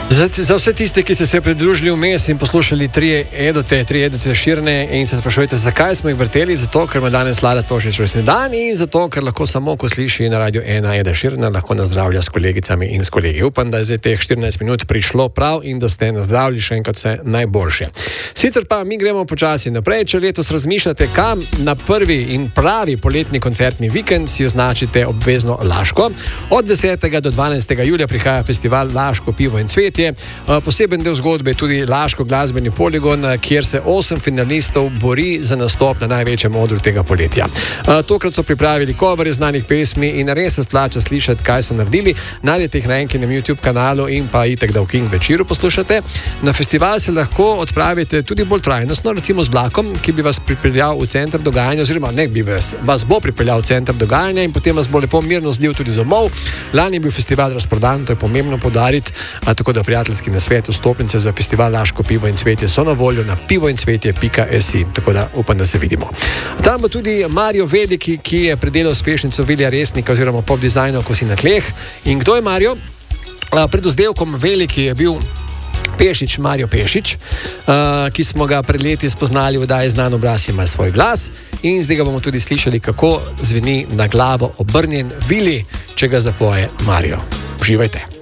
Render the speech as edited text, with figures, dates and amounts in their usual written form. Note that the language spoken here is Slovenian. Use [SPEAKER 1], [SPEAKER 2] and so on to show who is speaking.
[SPEAKER 1] Za vse tiste, ki ste se pridružili vmes in poslušali tri Edote Širne in se sprašujete, zakaj smo jih vrteli, zato ker ima danes Lada Tošič rojstni dan in zato ker lahko samo, ko sliši na Radio 1 Eda Širna, lahko nazdravlja s kolegicami in s kolegi. Upam, da je zdaj teh 14 minut prišlo prav in da ste nazdravili še enkrat vse najboljše. Sicer pa mi gremo počasi naprej. Če letos razmišljate, kam na prvi in pravi poletni koncertni vikend, si označite obvezno Laško. Od 10. do 12. julija prihaja festival Laško pivo in cvetje. Poseben del zgodbe je tudi Laško glasbeni poligon, kjer se 8 finalistov bori za nastop na največjem odru tega poletja. Tokrat so pripravili coverje znanih pesmi in res se splača slišati, kaj so naredili. Najdete jih na enkinem YouTube kanalu in pa itek, da v King večeru poslušate. Na festival se lahko odpravite tudi bolj trajnostno, recimo z vlakom, ki bi vas pripeljal v center dogajanja, oziroma ne bi vas bo pripeljal v center dogajanja in potem vas bo lepo mirno zlil tudi domov. Lani je bil festival razprodan, to je pomembno poudariti, tako da prijateljski nasvet, vstopnice za festival Laško pivo in cvetje so na voljo na pivoincvetje.si, tako da upam, da se vidimo. Tam bo tudi Mario Veliki, ki je predelal uspešnico Vilija Resnika oziroma pop dizajnov Ko si na tleh. In kdo je Mario? Pred vzdevkom Veliki je bil Pešič, Mario Pešič, ki smo ga pred leti spoznali v oddaji Znan obraz ima svoj glas in zdaj ga bomo tudi slišali, kako zveni na glavo obrnjen Vili, če ga zapoje Mario. Uživajte.